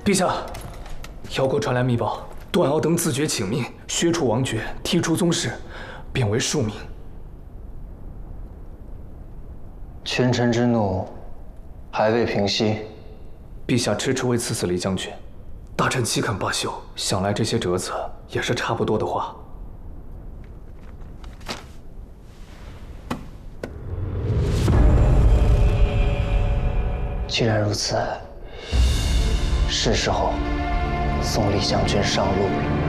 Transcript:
陛下，姚国传来密报，段敖等自觉请命，削除王爵，剔除宗室，贬为庶民。 群臣之怒还未平息， 陛下迟迟未赐死离将军，大臣岂肯罢休？想来这些折子也是差不多的话。 既然如此，是时候送李将军上路了。